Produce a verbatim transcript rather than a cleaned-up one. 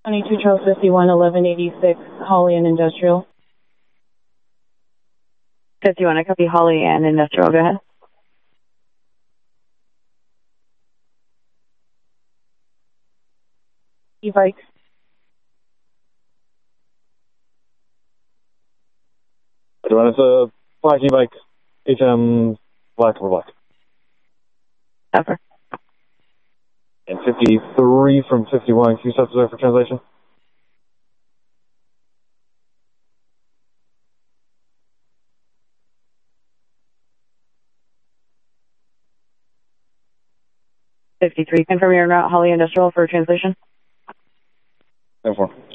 twenty-two Charles fifty-one, eleven eighty-six, Holly and Industrial. fifty-one, I copy Holly and Industrial. Go ahead. E-bike. fifty-one, it's a black e-bike, H M black or black. Upper. And fifty-three from fifty-one, can you step there for translation? fifty-three, confirm your route, Holly Industrial for translation. ten four.